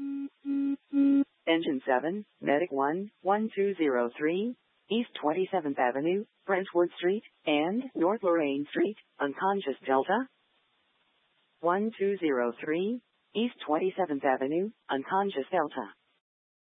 Engine 7, Medic 1, 1203, East 27th Avenue, Brentwood Street, and North Lorraine Street, unconscious Delta. 1203, East 27th Avenue, unconscious Delta.